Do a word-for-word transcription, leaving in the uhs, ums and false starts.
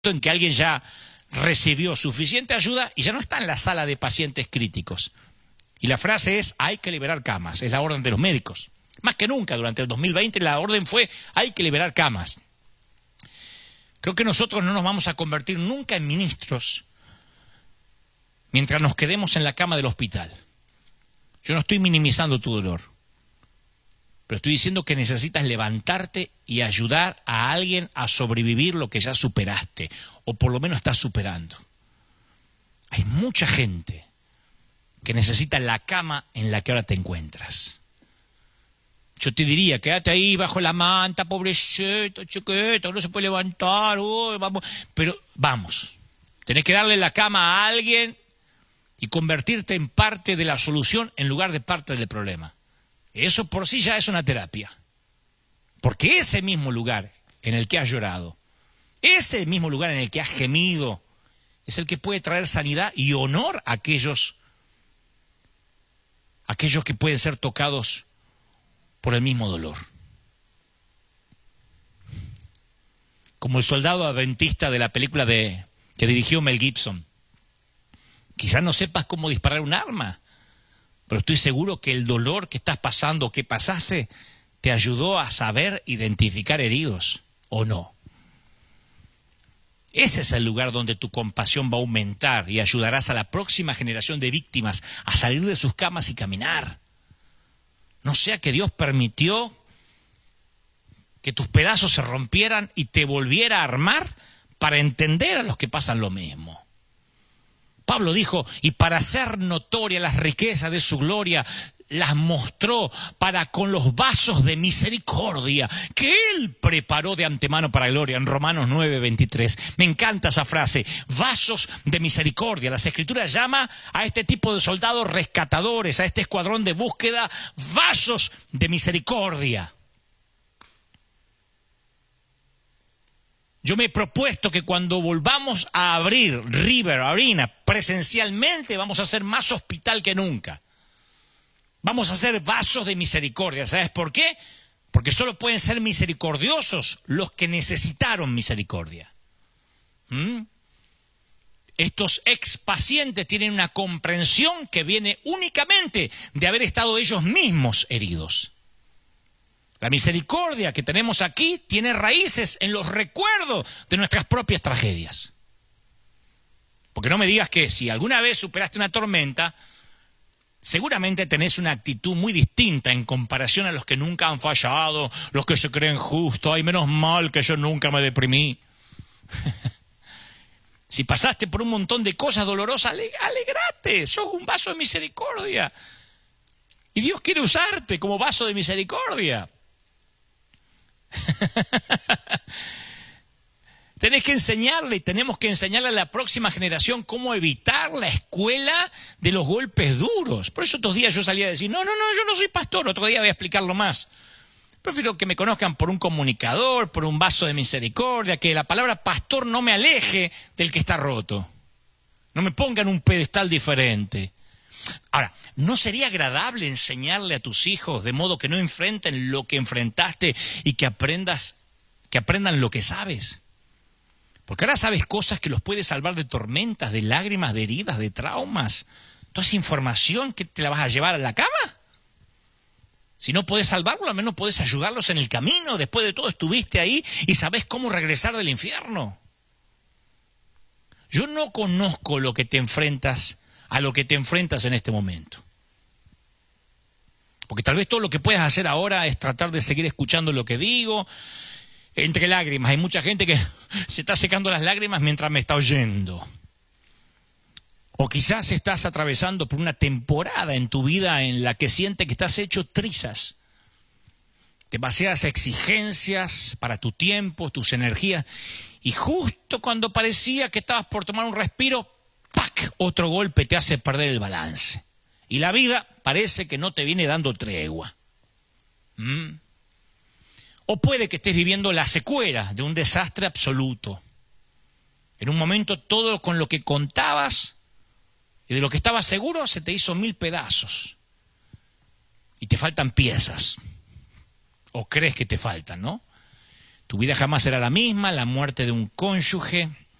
en que alguien ya recibió suficiente ayuda y ya no está en la sala de pacientes críticos. Y la frase es: hay que liberar camas, es la orden de los médicos. Más que nunca, durante el dos mil veinte la orden fue: hay que liberar camas. Creo que nosotros no nos vamos a convertir nunca en ministros mientras nos quedemos en la cama del hospital. Yo no estoy minimizando tu dolor, pero estoy diciendo que necesitas levantarte y ayudar a alguien a sobrevivir lo que ya superaste, o por lo menos estás superando. Hay mucha gente que necesita la cama en la que ahora te encuentras. Yo te diría, quédate ahí bajo la manta, pobrecito, chiquito, no se puede levantar, uy, vamos. Pero vamos, tenés que darle la cama a alguien y convertirte en parte de la solución en lugar de parte del problema. Eso por sí ya es una terapia. Porque ese mismo lugar en el que has llorado, ese mismo lugar en el que has gemido, es el que puede traer sanidad y honor a aquellos, aquellos que pueden ser tocados por el mismo dolor. Como el soldado adventista de la película de, que dirigió Mel Gibson. Quizás no sepas cómo disparar un arma, pero estoy seguro que el dolor que estás pasando, que pasaste, te ayudó a saber identificar heridos, ¿o no? Ese es el lugar donde tu compasión va a aumentar y ayudarás a la próxima generación de víctimas a salir de sus camas y caminar. No sea que Dios permitió que tus pedazos se rompieran y te volviera a armar para entender a los que pasan lo mismo. Pablo dijo: y para hacer notoria las riquezas de su gloria, las mostró para con los vasos de misericordia que Él preparó de antemano para gloria, en Romanos nueve veintitrés. Me encanta esa frase, vasos de misericordia. Las Escrituras llaman a este tipo de soldados rescatadores, a este escuadrón de búsqueda, vasos de misericordia. Yo me he propuesto que cuando volvamos a abrir River Arena presencialmente, vamos a ser más hospital que nunca. Vamos a ser vasos de misericordia. ¿Sabes por qué? Porque solo pueden ser misericordiosos los que necesitaron misericordia. ¿Mm? Estos ex pacientes tienen una comprensión que viene únicamente de haber estado ellos mismos heridos. La misericordia que tenemos aquí tiene raíces en los recuerdos de nuestras propias tragedias. Porque no me digas que si alguna vez superaste una tormenta, seguramente tenés una actitud muy distinta en comparación a los que nunca han fallado, los que se creen justos. Ay, menos mal que yo nunca me deprimí. Si pasaste por un montón de cosas dolorosas, alegrate, sos un vaso de misericordia. Y Dios quiere usarte como vaso de misericordia. Tenés que enseñarle y tenemos que enseñarle a la próxima generación cómo evitar la escuela de los golpes duros. Por eso otros días yo salía a decir, no, no, no, yo no soy pastor, otro día voy a explicarlo más. Prefiero que me conozcan por un comunicador, por un vaso de misericordia, que la palabra pastor no me aleje del que está roto. No me pongan un pedestal diferente. Ahora, ¿no sería agradable enseñarle a tus hijos de modo que no enfrenten lo que enfrentaste y que aprendas, que aprendan lo que sabes? Porque ahora sabes cosas que los puede salvar de tormentas, de lágrimas, de heridas, de traumas. Toda esa información que te la vas a llevar a la cama. Si no puedes salvarlo, al menos puedes ayudarlos en el camino. Después de todo estuviste ahí y sabes cómo regresar del infierno. Yo no conozco lo que te enfrentas a lo que te enfrentas en este momento. Porque tal vez todo lo que puedas hacer ahora es tratar de seguir escuchando lo que digo, entre lágrimas. Hay mucha gente que se está secando las lágrimas mientras me está oyendo. O quizás estás atravesando por una temporada en tu vida en la que sientes que estás hecho trizas. Demasiadas exigencias para tu tiempo, tus energías. Y justo cuando parecía que estabas por tomar un respiro, ¡pac!, otro golpe te hace perder el balance. Y la vida parece que no te viene dando tregua. ¿Mm? O puede que estés viviendo la secuela de un desastre absoluto. En un momento todo con lo que contabas y de lo que estabas seguro se te hizo mil pedazos. Y te faltan piezas. O crees que te faltan, ¿no? Tu vida jamás será la misma, la muerte de un cónyuge,